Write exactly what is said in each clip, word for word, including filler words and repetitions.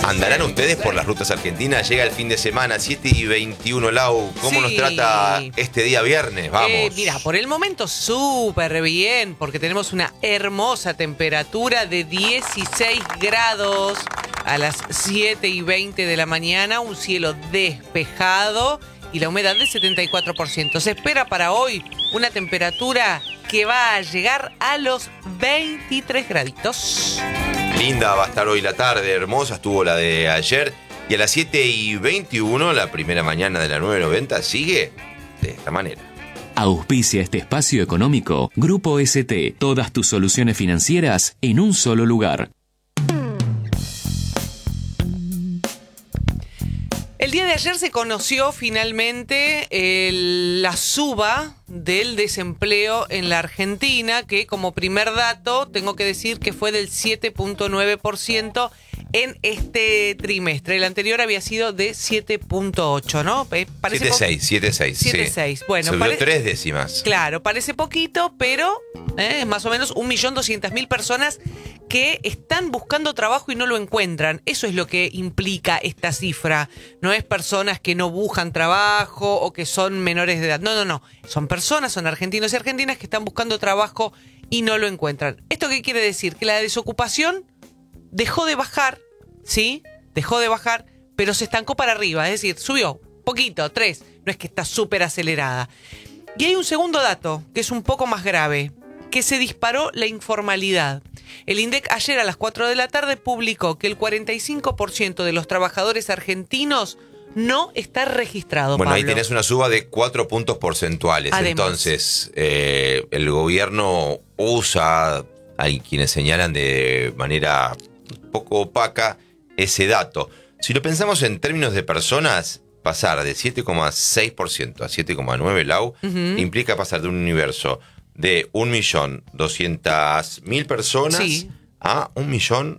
¿Andarán ustedes por las rutas argentinas? Llega el fin de semana, siete y veintiuno, Lau. ¿Cómo Sí. nos trata este día viernes? Vamos. Eh, mira, por el momento súper bien, porque tenemos una hermosa temperatura de dieciséis grados a las siete y veinte de la mañana, un cielo despejado y la humedad del setenta y cuatro por ciento. Se espera para hoy una temperatura que va a llegar a los veintitrés graditos. Linda va a estar hoy la tarde, hermosa estuvo la de ayer. Y a las siete y veintiuno, la primera mañana de la nueve noventa, sigue de esta manera. Auspicia este espacio económico Grupo S T. Todas tus soluciones financieras en un solo lugar. El día de ayer se conoció finalmente el- la suba del desempleo en la Argentina, que como primer dato tengo que decir que fue del siete punto nueve por ciento en este trimestre. El anterior había sido de siete punto ocho, ¿no? Eh, parece siete po- seis, siete seis. siete seis. Bueno, subió pare- tres décimas. Claro, parece poquito, pero eh, es más o menos un millón doscientas mil personas que están buscando trabajo y no lo encuentran. Eso es lo que implica esta cifra. No es personas que no buscan trabajo o que son menores de edad. No, no, no. Son personas, son argentinos y argentinas que están buscando trabajo y no lo encuentran. ¿Esto qué quiere decir? Que la desocupación dejó de bajar, ¿sí? Dejó de bajar, pero se estancó para arriba. Es decir, subió poquito, tres. No es que está súper acelerada. Y hay un segundo dato, que es un poco más grave, que se disparó la informalidad. El INDEC ayer a las cuatro de la tarde publicó que el cuarenta y cinco por ciento de los trabajadores argentinos no está registrado, Bueno, Pablo. ahí tenés una suba de cuatro puntos porcentuales. Además. Entonces, eh, el gobierno usa, hay quienes señalan de manera un poco opaca ese dato. Si lo pensamos en términos de personas, pasar de siete coma seis por ciento a siete coma nueve por ciento, Lau, Ujú. implica pasar de un universo de un millón doscientas mil personas Sí. a un millón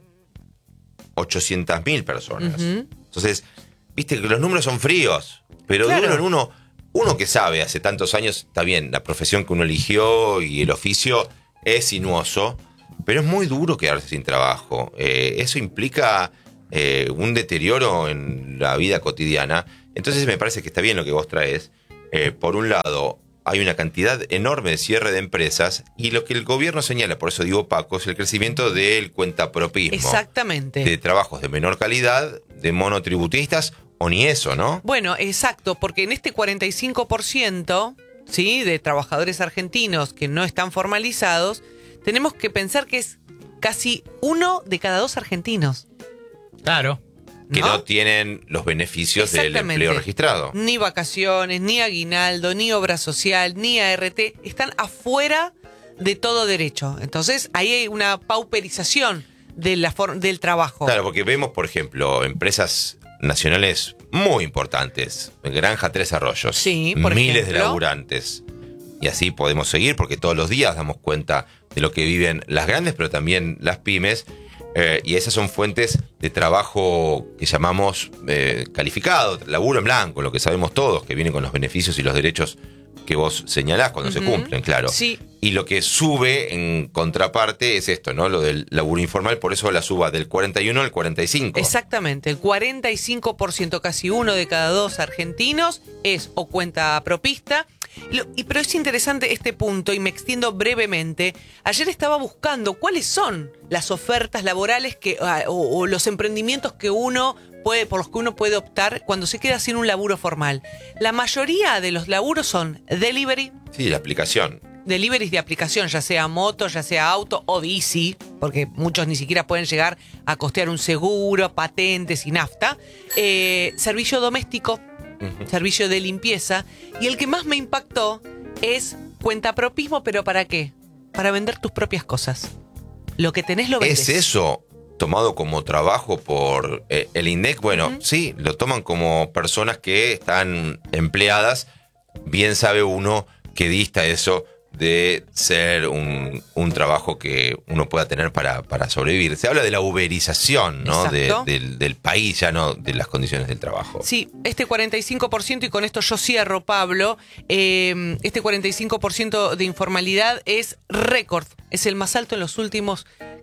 ochocientas mil personas. Ujú. Entonces, viste que los números son fríos, pero Claro. de uno en uno, uno que sabe hace tantos años, está bien, la profesión que uno eligió y el oficio es sinuoso, pero es muy duro quedarse sin trabajo. Eh, eso implica eh, un deterioro en la vida cotidiana. Entonces me parece que está bien lo que vos traes. Eh, por un lado, hay una cantidad enorme de cierre de empresas y lo que el gobierno señala, por eso digo Paco, es el crecimiento del cuentapropismo. Exactamente. De trabajos de menor calidad, de monotributistas, o ni eso, ¿no? Bueno, exacto, porque en este cuarenta y cinco por ciento, ¿sí?, de trabajadores argentinos que no están formalizados, tenemos que pensar que es casi uno de cada dos argentinos. Claro. Que ¿no? no tienen los beneficios del Exactamente. empleo registrado. Ni vacaciones, ni aguinaldo, ni obra social, ni A R T. Están afuera de todo derecho. Entonces, ahí hay una pauperización de la for- del trabajo. Claro, porque vemos, por ejemplo, empresas nacionales muy importantes. Granja Tres Arroyos. Sí, por miles ejemplo. de laburantes. Y así podemos seguir, porque todos los días damos cuenta de lo que viven las grandes, pero también las pymes. Eh, y esas son fuentes de trabajo que llamamos eh, calificado, laburo en blanco, lo que sabemos todos, que viene con los beneficios y los derechos que vos señalás cuando se Ujú. cumplen, claro. Sí. Y lo que sube en contraparte es esto, ¿no? Lo del laburo informal, por eso la suba del cuarenta y uno al cuarenta y cinco. Exactamente, el cuarenta y cinco por ciento, casi uno de cada dos argentinos, es o cuenta propista. Lo- y, pero es interesante este punto y me extiendo brevemente. Ayer estaba buscando cuáles son las ofertas laborales que, ah, o, o los emprendimientos que uno puede, por los que uno puede optar cuando se queda sin un laburo formal. La mayoría de los laburos son delivery, Sí, la aplicación. deliveries de aplicación, ya sea moto, ya sea auto o bici, porque muchos ni siquiera pueden llegar a costear un seguro, patentes y nafta. Eh, servicio doméstico, servicio de limpieza. Y el que más me impactó es cuentapropismo, pero ¿para qué? Para vender tus propias cosas. Lo que tenés lo vendes. ¿Es eso tomado como trabajo por eh, el INDEC? Bueno, Ujú. sí, lo toman como personas que están empleadas. Bien sabe uno que dista eso de ser un, un trabajo que uno pueda tener para, para sobrevivir. Se habla de la uberización, ¿no? De- Exacto. del, del país, ya no de las condiciones del trabajo. Sí, este cuarenta y cinco por ciento, y con esto yo cierro, Pablo, eh, este cuarenta y cinco por ciento de informalidad es récord, es el más alto en los últimos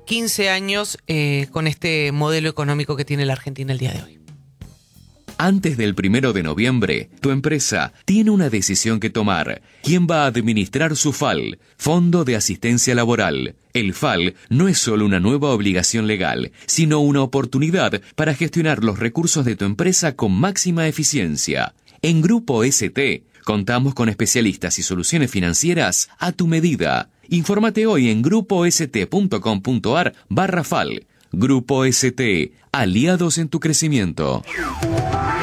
quince años eh, con este modelo económico que tiene la Argentina el día de hoy. Antes del primero de noviembre, tu empresa tiene una decisión que tomar. ¿Quién va a administrar su F A L? Fondo de Asistencia Laboral. El F A L no es solo una nueva obligación legal, sino una oportunidad para gestionar los recursos de tu empresa con máxima eficiencia. En Grupo S T, contamos con especialistas y soluciones financieras a tu medida. Infórmate hoy en grupost.com.ar barra F A L. Grupo S T, aliados en tu crecimiento.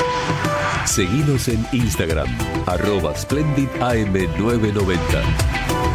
Seguinos en Instagram, arroba Splendid A M nueve noventa.